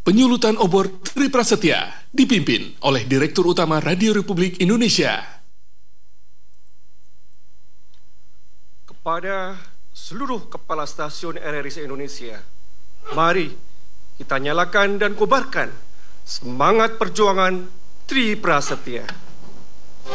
Penyulutan obor Tri Prasetya dipimpin oleh Direktur Utama Radio Republik Indonesia. Kepada seluruh kepala stasiun RRI se-Indonesia, mari kita nyalakan dan kobarkan semangat perjuangan Tri Prasetya.